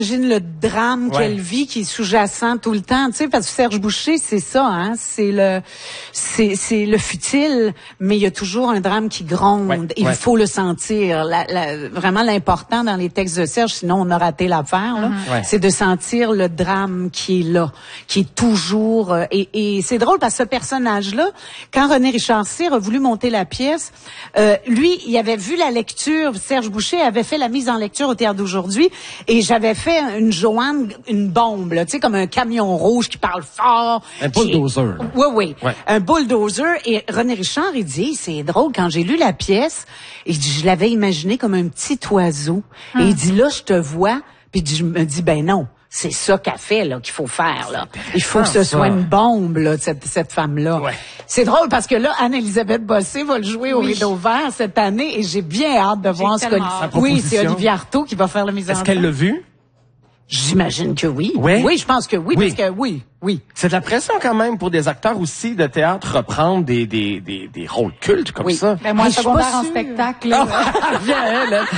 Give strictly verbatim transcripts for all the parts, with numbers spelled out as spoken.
J'imagine le drame Ouais. qu'elle vit qui est sous-jacent tout le temps, tu sais, parce que Serge Boucher, c'est ça, hein, c'est le, c'est, c'est le futile, mais il y a toujours un drame qui gronde. Ouais, Il ouais. faut le sentir. La, la, vraiment l'important dans les textes de Serge, sinon on a raté l'affaire, là, Mm-hmm. Ouais. c'est de sentir le drame qui est là, qui est toujours. Euh, et, et c'est drôle parce que ce personnage-là, quand René Richard Cyr a voulu monter la pièce, euh, lui, il avait vu la lecture. Serge Boucher avait fait la mise en lecture au Théâtre d'aujourd'hui, et j'avais fait une Joanne, une bombe, là, tu sais, comme un camion rouge qui parle fort. Un qui- bulldozer. Oui, oui. Ouais. Un bulldozer. Et René Richard, il dit, c'est drôle, quand j'ai lu la pièce, il dit, je l'avais imaginé comme un petit oiseau. Et il dit, là, je te vois. Puis je me dis, ben non. C'est ça qu'elle fait, là, qu'il faut faire, là. Il faut que ce ça. soit une bombe, là, cette, cette femme-là. Ouais. C'est drôle parce que là, Anne-Elisabeth Bossé va le jouer au Oui. Rideau Vert cette année, et j'ai bien hâte de voir ce que... tellement hâte. Sa Oui, c'est proposition. Olivier Artaud qui va faire la mise en Est-ce qu'elle scène. l'a vu? J'imagine que oui. Ouais? Oui, je pense que oui, Oui. parce que oui, oui. C'est de la pression quand même pour des acteurs aussi de théâtre reprendre des, des, des, des rôles cultes comme Oui. ça. Ben moi, Mais je suis secondaire pas en sûre. spectacle, là. Viens, elle, elle.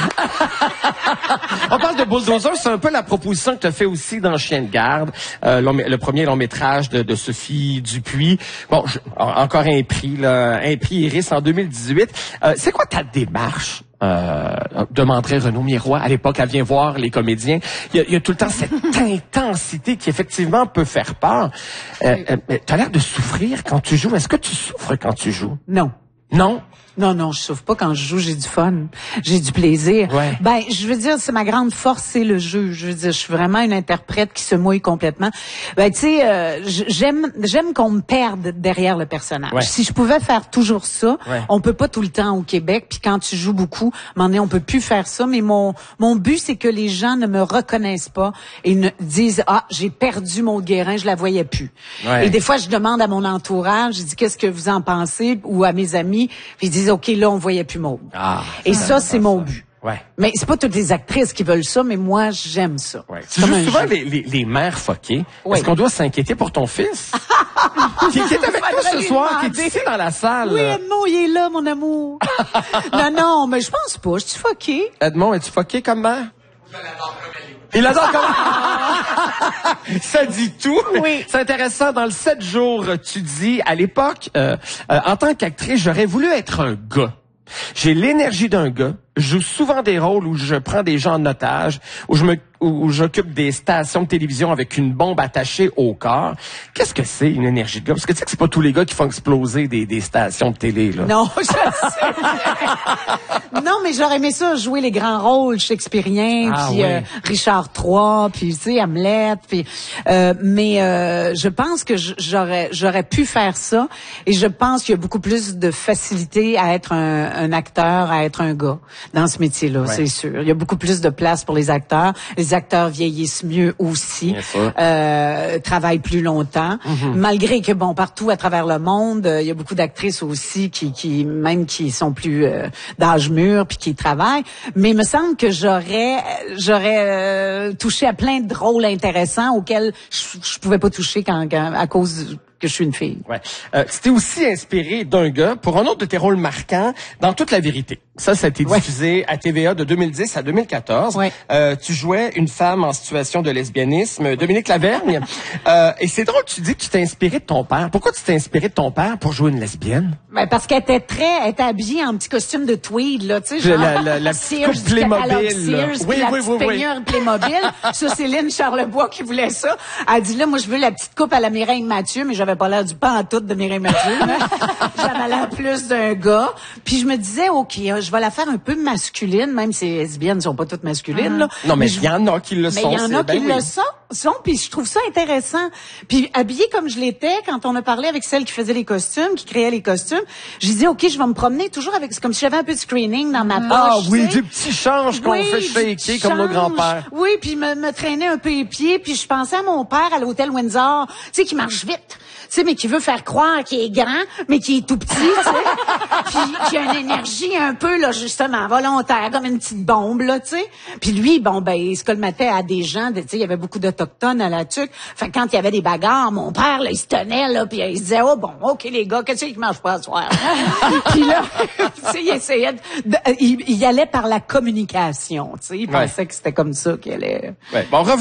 On parle de Bulldozer, c'est un peu la proposition que tu as fait aussi dans Chien de garde, euh, long- le premier long métrage de, de Sophie Dupuis. Bon, je- encore un prix, là, un prix Iris en deux mille dix-huit. Euh, c'est quoi ta démarche? Euh, demanderait Renaud Miroir. À l'époque, elle vient voir les comédiens. Il y a, il y a tout le temps cette intensité qui, effectivement, peut faire peur. Euh, euh, tu as l'air de souffrir quand tu joues. Est-ce que tu souffres quand tu joues? Non. Non? Non, non, je souffre pas quand je joue, j'ai du fun, j'ai du plaisir. Ouais. Ben, je veux dire, c'est ma grande force, c'est le jeu. Je veux dire, je suis vraiment une interprète qui se mouille complètement. Ben, tu sais, euh, j- j'aime, j'aime qu'on me perde derrière le personnage. Ouais. Si je pouvais faire toujours ça, Ouais. on peut pas tout le temps au Québec. Puis quand tu joues beaucoup, à un moment donné, on peut plus faire ça. Mais mon, mon but, c'est que les gens ne me reconnaissent pas et ne disent, ah, j'ai perdu Maud Guérin, je la voyais plus. Ouais. Et des fois, je demande à mon entourage, je dis, qu'est-ce que vous en pensez, ou à mes amis, puis ils disent, OK, là, on voyait plus Maud. Ah, Et ça, ça, c'est mon but. Ouais. Mais c'est pas toutes les actrices qui veulent ça, mais moi, j'aime ça. Ouais. C'est Tu comme joues un souvent jeu. les, les, les mères foquées. Oui. Est-ce qu'on doit s'inquiéter pour ton fils? qui, qui est avec nous Faudrait ce lui soir, qui est demander. ici dans la salle. Oui, Edmond, il est là, mon amour. non, non, mais je pense pas. Je suis fuckée. Edmond, es-tu foqué comme mère? Il adore comme Ça dit tout. Oui. C'est intéressant. Dans le sept jours, tu dis, à l'époque, euh, euh, en tant qu'actrice, j'aurais voulu être un gars. J'ai l'énergie d'un gars. Je joue souvent des rôles où je prends des gens en otage, où je me, où j'occupe des stations de télévision avec une bombe attachée au corps. Qu'est-ce que c'est une énergie de gars? Parce que tu sais que c'est pas tous les gars qui font exploser des, des stations de télé, là. Non, je sais. non, mais j'aurais aimé ça, jouer les grands rôles shakespeariens, Ah puis oui. euh, Richard trois, puis tu sais Hamlet, puis euh, mais euh, je pense que j- j'aurais j'aurais pu faire ça, et je pense qu'il y a beaucoup plus de facilité à être un, un acteur, à être un gars dans ce métier-là, Ouais. c'est sûr. Il y a beaucoup plus de place pour les acteurs. Les acteurs vieillissent mieux aussi, Bien sûr. euh, travaillent plus longtemps, Mm-hmm. malgré que bon partout à travers le monde, euh, il y a beaucoup d'actrices aussi qui, qui même qui sont plus euh, d'âge mûr puis qui travaillent. Mais il me semble que j'aurais j'aurais euh, touché à plein de rôles intéressants auxquels je, je pouvais pas toucher quand, quand à cause que je suis une fille. Ouais. Euh, tu t'es aussi inspiré d'un gars pour un autre de tes rôles marquants dans Toute la vérité. Ça, ça a été Ouais. diffusé à T V A de deux mille dix à deux mille quatorze. Ouais. Euh, tu jouais une femme en situation de lesbianisme, Dominique Lavergne. euh, et c'est drôle, tu dis que tu t'es inspiré de ton père. Pourquoi tu t'es inspiré de ton père pour jouer une lesbienne? Ben parce qu'elle était très, elle était habillée en petit costume de tweed là, tu sais, genre La- la- la petite Sears, coupe du Playmobil, catalogue là. Sears, Oui, puis la oui, petite oui, oui. peignure Playmobil. Ça, c'est Lynn Charlebois qui voulait ça. Elle dit là, moi je veux la petite coupe à la Mireille Mathieu, mais j'avais pas l'air du pan à tout de Mireille Mathieu. là. J'avais l'air plus d'un gars. Puis je me disais, ok, je vais la faire un peu masculine, même si les lesbiennes sont pas toutes masculines là. Non, mais je- il y en a qui le mais sont. il y en c'est- a ben qui oui. le sont, sont, puis je trouve ça intéressant. Puis habillée comme je l'étais, quand on a parlé avec celle qui faisait les costumes, qui créait les costumes, j'ai dit, OK, je vais me promener toujours avec... C'est comme si j'avais un peu de screening dans ma poche. Ah oui, tu sais. du petit change qu'on Oui, fait du shaker petit comme nos change. grands-pères. Oui, puis me, me traîner un peu les pieds, puis je pensais à mon père à l'hôtel Windsor, tu sais, qui marche vite, tu sais, mais qui veut faire croire qu'il est grand, mais qui est tout petit, tu sais, puis qui a une énergie un peu, là, justement, volontaire, comme une petite bombe, là, tu sais. Puis lui, bon, ben, il se colmatait à des gens, tu sais, il y avait beaucoup d'Autochtones à la tuque. Fait que quand il y avait des bagarres, mon père, là, il se tenait, là, puis il se disait, oh, bon, OK, les gars, qu'est-ce qu'ils mangent pas ce soir? Puis là, tu sais, il essayait de, de- il, il allait par la communication, tu sais, il Ouais. pensait que c'était comme ça qu'il allait... Ouais. Bon,